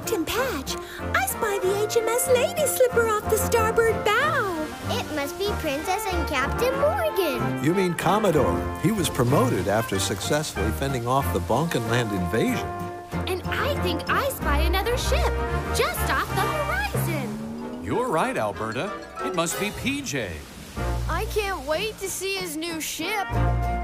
Captain Patch, I spy the HMS Lady Slipper off the starboard bow. It must be Princess and Captain Morgan. You mean Commodore. He was promoted after successfully fending off the Bonkenland invasion. And I think I spy another ship just off the horizon. You're right, Alberta. It must be PJ. I can't wait to see his new ship.